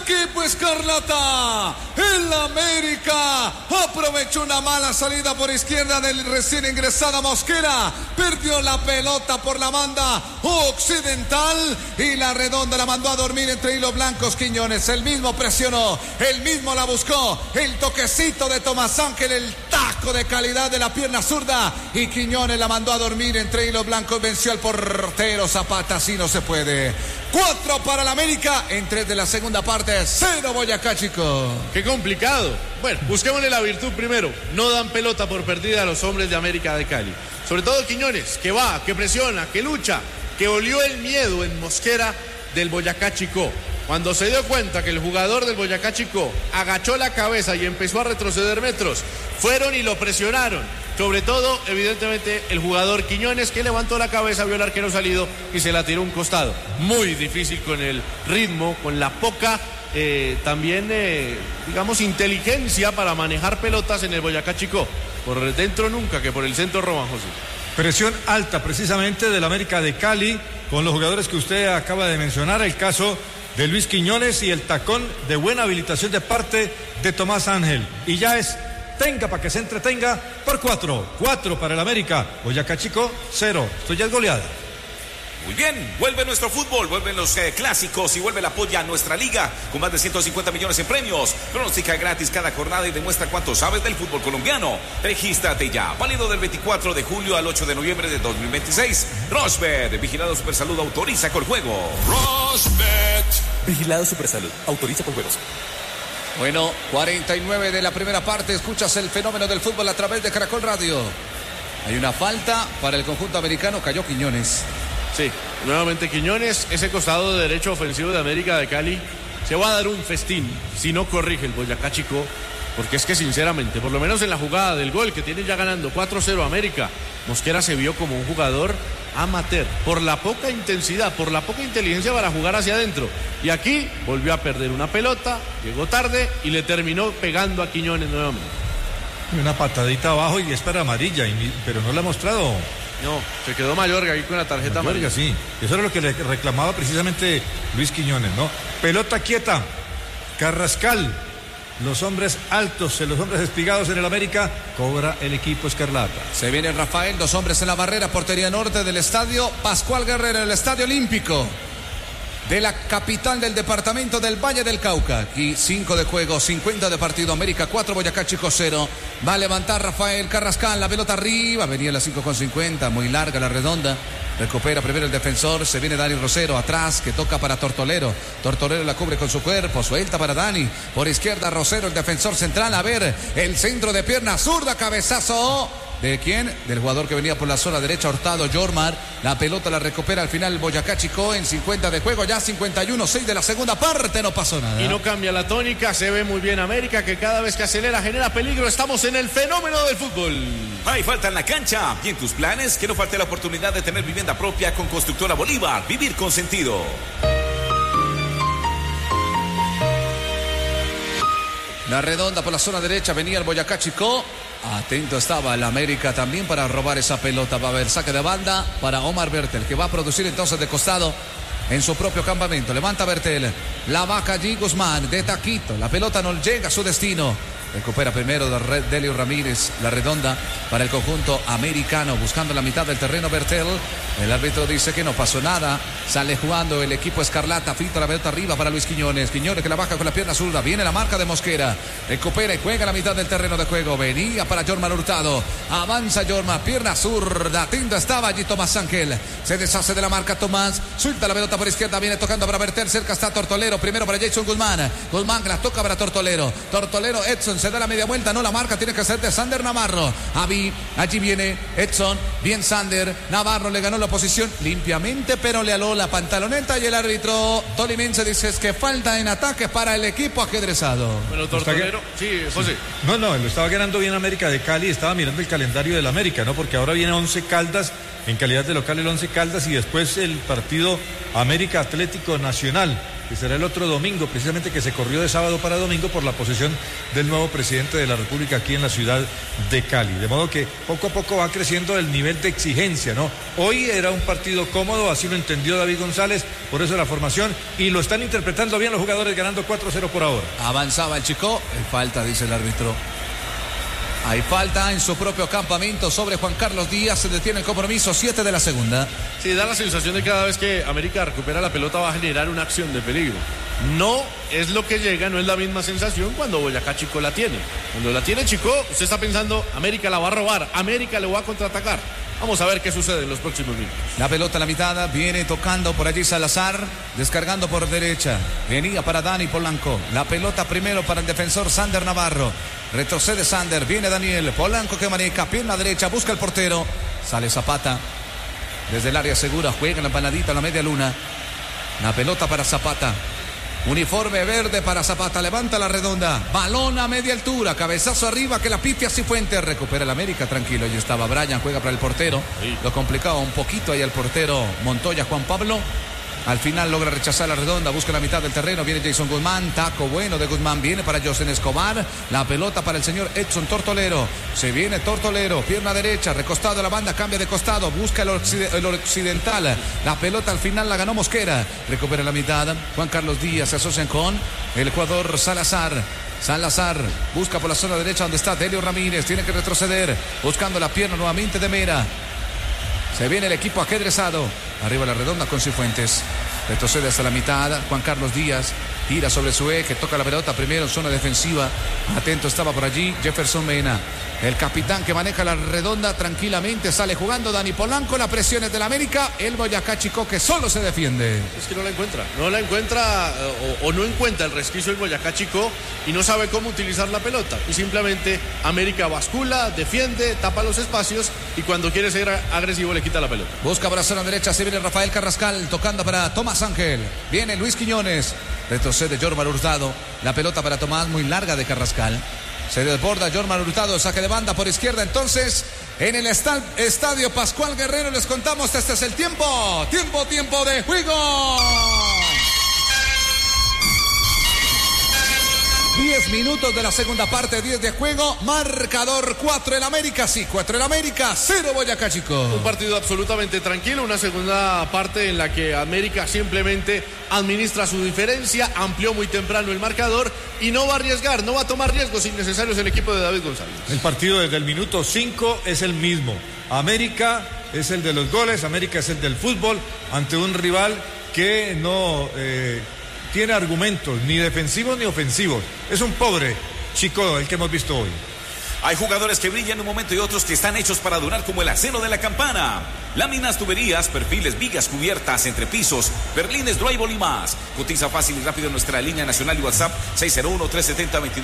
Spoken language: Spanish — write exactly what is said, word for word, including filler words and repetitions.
equipo escarlata. El América aprovechó una mala salida por izquierda del recién ingresada Mosquera. Perdió la pelota por la banda occidental y la redonda la mandó a dormir entre hilos blancos Quiñones. El mismo presionó, el mismo la buscó. El toquecito de Tomás Ángel, el taco de calidad de la pierna zurda. Y Quiñones la mandó a dormir entre hilos blancos. Venció al portero Zapata. Así no se puede. Cuatro para la América en tres de la segunda parte. Cero Boyacá Chico. Qué complicado. Bueno, busquémosle la virtud primero. No dan pelota por perdida a los hombres de América de Cali. Sobre todo Quiñones, que va, que presiona, que lucha, que olió el miedo en Mosquera del Boyacá Chico. Cuando se dio cuenta que el jugador del Boyacá Chico agachó la cabeza y empezó a retroceder metros, fueron y lo presionaron. Sobre todo, evidentemente, el jugador Quiñones, que levantó la cabeza, vio al arquero salido y se la tiró a un costado. Muy difícil con el ritmo, con la poca, eh, también, eh, digamos, inteligencia para manejar pelotas en el Boyacá Chico. Por dentro nunca, que por el centro roban, José. Presión alta, precisamente, del América de Cali, con los jugadores que usted acaba de mencionar, el caso de Luis Quiñones y el tacón de buena habilitación de parte de Tomás Ángel. Y ya es tenga para que se entretenga por cuatro. Cuatro para el América. Boyacá Chico, cero. Esto ya es goleada. Muy bien, vuelve nuestro fútbol, vuelven los eh, clásicos y vuelve el apoyo a nuestra liga con más de ciento cincuenta millones en premios. Pronostica gratis cada jornada y demuestra cuánto sabes del fútbol colombiano. Regístrate ya, válido del veinticuatro de julio al ocho de noviembre de dos mil veintiséis. Rosbet, vigilado Supersalud, autoriza con juego. Rosbet, vigilado Supersalud, autoriza con juegos. Bueno, cuarenta y nueve de la primera parte. Escuchas el fenómeno del fútbol a través de Caracol Radio. Hay una falta para el conjunto americano. Cayó Quiñones. Sí, nuevamente Quiñones, ese costado de derecho ofensivo de América de Cali se va a dar un festín si no corrige el Boyacá Chico, porque es que sinceramente, por lo menos en la jugada del gol que tiene ya ganando cuatro cero América, Mosquera se vio como un jugador amateur, por la poca intensidad, por la poca inteligencia para jugar hacia adentro. Y aquí volvió a perder una pelota, llegó tarde y le terminó pegando a Quiñones nuevamente. Una patadita abajo y es para amarilla, y, pero no la ha mostrado. No, se quedó Mayorga ahí con la tarjeta Mayorga, amarilla. sí. Eso era lo que le reclamaba precisamente Luis Quiñones, ¿no? Pelota quieta. Carrascal. Los hombres altos, los hombres espigados en el América, cobra el equipo escarlata. Se viene Rafael, dos hombres en la barrera, portería norte del estadio Pascual Guerrero, el estadio olímpico de la capital del departamento del Valle del Cauca. Aquí cinco de juego, cincuenta de partido. América cuatro, Boyacá Chico cero. Va a levantar Rafael Carrascal, la pelota arriba, venía la cinco con cincuenta, muy larga la redonda. Recupera primero el defensor, se viene Dani Rosero atrás, que toca para Tortolero. Tortolero la cubre con su cuerpo, suelta para Dani. Por izquierda Rosero, el defensor central. A ver, el centro de pierna zurda, cabezazo. ¿De quién? Del jugador que venía por la zona derecha, Hurtado, Jormar. La pelota la recupera al final Boyacá Chico en cincuenta de juego, ya cincuenta y uno seis de la segunda parte, no pasó nada. Y no cambia la tónica, se ve muy bien América, que cada vez que acelera genera peligro. Estamos en el fenómeno del fútbol. Hay falta en la cancha. Y en tus planes, que no falte la oportunidad de tener vivienda propia con Constructora Bolívar. Vivir con sentido. La redonda por la zona derecha, venía el Boyacá Chico. Atento estaba el América también para robar esa pelota. Va a haber saque de banda para Omar Bertel, que va a producir entonces de costado en su propio campamento. Levanta Bertel, la vaca allí Guzmán de taquito. La pelota no llega a su destino. Recupera primero de Delio Ramírez, la redonda para el conjunto americano, buscando la mitad del terreno Bertel. El árbitro dice que no pasó nada. Sale jugando el equipo escarlata, filtra la pelota arriba para Luis Quiñones. Quiñones que la baja con la pierna zurda. Viene la marca de Mosquera. Recupera y juega la mitad del terreno de juego. Venía para Jorman Hurtado. Avanza Jorman, pierna zurda. Atento estaba allí Tomás Ángel. Se deshace de la marca Tomás. Suelta la pelota por izquierda. Viene tocando para Bertel. Cerca está Tortolero. Primero para Jason Guzmán. Guzmán la toca para Tortolero. Tortolero, Edson se da la media vuelta. No la marca. Tiene que ser de Sander Navarro. Avi, allí viene Edson. Bien Sander. Navarro le ganó la posición limpiamente, pero le aló la pantaloneta y el árbitro tolimense dice es que falta en ataques para el equipo ajedrezado. Bueno, Tortolero, sí, José. No, no, lo estaba ganando bien América de Cali, estaba mirando el calendario del América, ¿no? Porque ahora viene Once Caldas, en calidad de local el Once Caldas, y después el partido América Atlético Nacional. que será el otro domingo, precisamente que se corrió de sábado para domingo por la posesión del nuevo presidente de la República aquí en la ciudad de Cali. De modo que poco a poco va creciendo el nivel de exigencia, ¿no? Hoy era un partido cómodo, así lo entendió David González, por eso la formación, y lo están interpretando bien los jugadores, ganando cuatro cero por ahora. Avanzaba el Chico, hay falta, dice el árbitro. Hay falta en su propio campamento sobre Juan Carlos Díaz, se detiene el compromiso, siete de la segunda. Sí, da la sensación de que cada vez que América recupera la pelota va a generar una acción de peligro. No es lo que llega, no es la misma sensación cuando Boyacá Chico la tiene. Cuando la tiene Chico, usted está pensando, América la va a robar, América le va a contraatacar. Vamos a ver qué sucede en los próximos minutos. La pelota a la mitad, viene tocando por allí Salazar, descargando por derecha. Venía para Dani Polanco. La pelota primero para el defensor Sander Navarro. Retrocede Sander, viene Daniel. Polanco que maneja, pierna derecha, busca el portero. Sale Zapata. Desde el área segura, juega en la empanadita a la media luna. La pelota para Zapata. Uniforme verde para Zapata, levanta la redonda, balón a media altura, cabezazo arriba que la pifia Cifuentes, recupera el América, tranquilo, ya estaba Brian, juega para el portero, sí. Lo complicaba un poquito ahí el portero Montoya Juan Pablo, al final logra rechazar la redonda, busca la mitad del terreno, viene Jason Guzmán, taco bueno de Guzmán, viene para José Escobar, la pelota para el señor Edson Tortolero, se viene Tortolero, pierna derecha, recostado a la banda, cambia de costado, busca el, occid el occidental, la pelota al final la ganó Mosquera, recupera la mitad, Juan Carlos Díaz se asocian con el jugador Salazar. Salazar busca por la zona derecha donde está Delio Ramírez, tiene que retroceder, buscando la pierna nuevamente de Mera. Se viene el equipo ajedrezado. Arriba la redonda con Cifuentes. Retrocede hasta la mitad. Juan Carlos Díaz tira sobre su eje. Toca la pelota primero en zona defensiva. Atento estaba por allí Jefferson Mena. El capitán que maneja la redonda tranquilamente. Sale jugando Dani Polanco. La presión es del América. El Boyacá Chico que solo se defiende. Es que no la encuentra. No la encuentra o, o no encuentra el resquicio del Boyacá Chico. Y no sabe cómo utilizar la pelota. Y simplemente América bascula, defiende, tapa los espacios. Y cuando quiere ser agresivo le quita la pelota. Busca para la zona derecha. Se viene Rafael Carrascal. Tocando para Tomás Ángel. Viene Luis Quiñones. Retrocede Jormar Hurtado. La pelota para Tomás muy larga de Carrascal. Se desborda Jormar Hurtado, saque de banda por izquierda. Entonces, en el estadio Pascual Guerrero les contamos, este es el tiempo. Tiempo, tiempo de juego. diez minutos de la segunda parte, diez de juego. Marcador cuatro el América, sí, cuatro el América, cero Boyacá Chico. Un partido absolutamente tranquilo, una segunda parte en la que América simplemente administra su diferencia, amplió muy temprano el marcador y no va a arriesgar, no va a tomar riesgos innecesarios el equipo de David González. El partido desde el minuto cinco es el mismo. América es el de los goles, América es el del fútbol ante un rival que no... Eh, tiene argumentos, ni defensivos ni ofensivos. Es un pobre Chico el que hemos visto hoy. Hay jugadores que brillan en un momento y otros que están hechos para durar, como el acero de la campana. Láminas, tuberías, perfiles, vigas, cubiertas, entrepisos, berlines, drywall y más. Cotiza fácil y rápido en nuestra línea nacional y WhatsApp seis cero uno, tres siete cero, dos dos